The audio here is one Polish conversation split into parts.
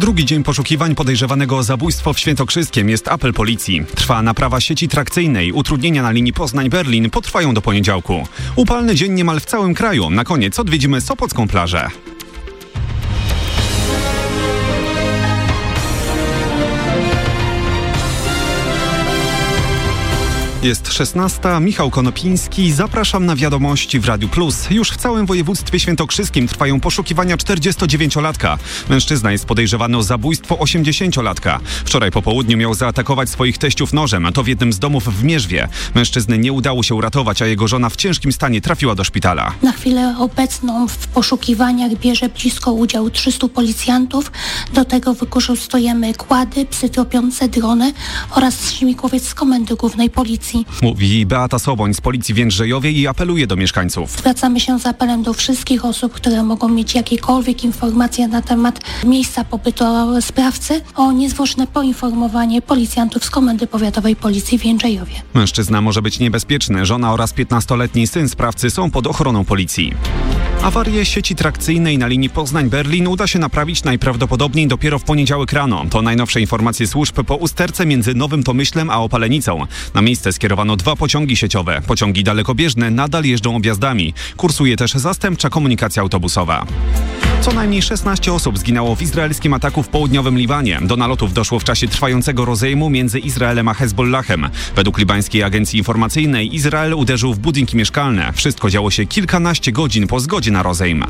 Drugi dzień poszukiwań podejrzewanego o zabójstwo w Świętokrzyskiem jest apel policji. Trwa naprawa sieci trakcyjnej. Utrudnienia na linii Poznań-Berlin potrwają do poniedziałku. Upalny dzień niemal w całym kraju. Na koniec odwiedzimy Sopocką plażę. Jest 16. Michał Konopiński. Zapraszam na wiadomości w Radiu Plus. Już w całym województwie świętokrzyskim trwają poszukiwania 49-latka. Mężczyzna jest podejrzewany o zabójstwo 80-latka. Wczoraj po południu miał zaatakować swoich teściów nożem, a to w jednym z domów w Mierzwie. Mężczyzny nie udało się uratować, a jego żona w ciężkim stanie trafiła do szpitala. Na chwilę obecną w poszukiwaniach bierze blisko udział 300 policjantów. Do tego wykorzystujemy kłady, psy tropiące, drony oraz śmigłowiec z Komendy Głównej Policji. Mówi Beata Soboń z Policji w Jędrzejowie i apeluje do mieszkańców. Zwracamy się z apelem do wszystkich osób, które mogą mieć jakiekolwiek informacje na temat miejsca pobytu sprawcy, o niezwłoczne poinformowanie policjantów z Komendy Powiatowej Policji w Jędrzejowie. Mężczyzna może być niebezpieczny. Żona oraz 15-letni syn sprawcy są pod ochroną policji. Awarię sieci trakcyjnej na linii Poznań-Berlin uda się naprawić najprawdopodobniej dopiero w poniedziałek rano. To najnowsze informacje służb po usterce między Nowym Tomyślem a Opalenicą. Na miejsce skierowano 2 pociągi sieciowe. Pociągi dalekobieżne nadal jeżdżą objazdami. Kursuje też zastępcza komunikacja autobusowa. Co najmniej 16 osób zginęło w izraelskim ataku w południowym Libanie. Do nalotów doszło w czasie trwającego rozejmu między Izraelem a Hezbollahem. Według libańskiej agencji informacyjnej Izrael uderzył w budynki mieszkalne. Wszystko działo się kilkanaście godzin po zgodzie na rozejm.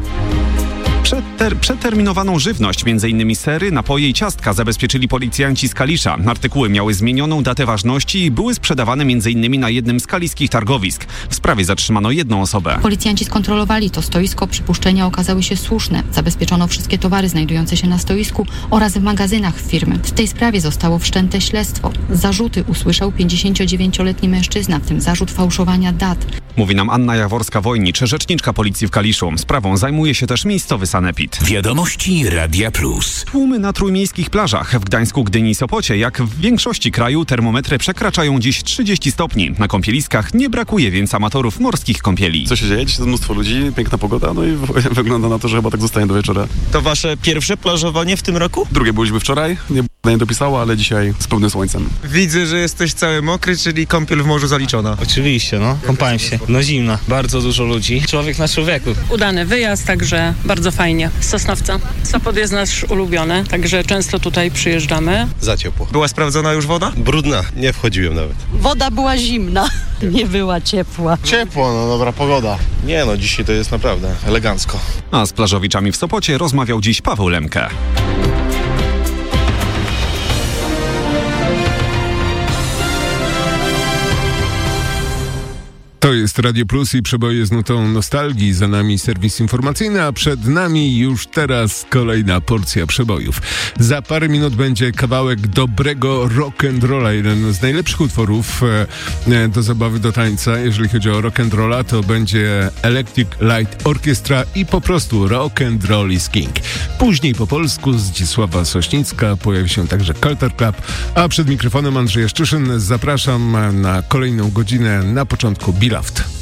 Przeterminowaną żywność, m.in. sery, napoje i ciastka, zabezpieczyli policjanci z Kalisza. Artykuły miały zmienioną datę ważności i były sprzedawane m.in. na jednym z kaliskich targowisk. W sprawie zatrzymano jedną osobę. Policjanci skontrolowali to stoisko, przypuszczenia okazały się słuszne. Zabezpieczono wszystkie towary znajdujące się na stoisku oraz w magazynach firmy. W tej sprawie zostało wszczęte śledztwo. Zarzuty usłyszał 59-letni mężczyzna, w tym zarzut fałszowania dat. Mówi nam Anna Jaworska-Wojnicz, rzeczniczka policji w Kaliszu. Sprawą zajmuje się też miejscowy sanepid. Wiadomości Radia Plus. Tłumy na trójmiejskich plażach w Gdańsku, Gdyni i Sopocie. Jak w większości kraju termometry przekraczają dziś 30 stopni. Na kąpieliskach nie brakuje więc amatorów morskich kąpieli. Co się dzieje? Dzisiaj jest mnóstwo ludzi, piękna pogoda, no i wygląda na to, że chyba tak zostanie do wieczora. To wasze pierwsze plażowanie w tym roku? Drugie byliśmy wczoraj, nie dopisało, ale dzisiaj z pełnym słońcem. Widzę, że jesteś cały mokry, czyli kąpiel w morzu zaliczona. Oczywiście, kąpałem się. Zimno, bardzo dużo ludzi. Człowiek na człowieku. Udany wyjazd, także bardzo fajnie. Z Sosnowca. Sopot jest nasz ulubiony, także często tutaj przyjeżdżamy. Za ciepło. Była sprawdzona już woda? Brudna, nie wchodziłem nawet. Woda była zimna, nie była ciepła. Ciepło, dobra pogoda. Nie dzisiaj to jest naprawdę elegancko. A z plażowiczami w Sopocie rozmawiał dziś Paweł Lemke. To jest Radio Plus i przeboje z nutą nostalgii. Za nami serwis informacyjny, a przed nami już teraz kolejna porcja przebojów. Za parę minut będzie kawałek dobrego rock'n'rolla, jeden z najlepszych utworów do zabawy, do tańca. Jeżeli chodzi o rock'n'rolla, to będzie Electric Light Orchestra i po prostu Rock'n'Roll is King. Później po polsku Zdzisława Sośnicka pojawi się także Culture Club, a przed mikrofonem Andrzej Szczyszyn. Zapraszam na kolejną godzinę, na początku Beloved.